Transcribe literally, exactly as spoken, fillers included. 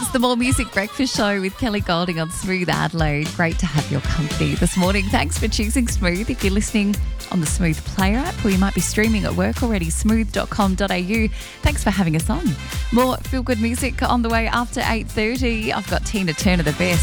It's the More Music Breakfast Show with Kelly Golding on Smooth Adelaide. Great to have your company this morning. Thanks for choosing Smooth. If you're listening on the Smooth Player app, or you might be streaming at work already, smooth dot com dot a u. Thanks for having us on. More feel-good music on the way after eight thirty. I've got Tina Turner, the best.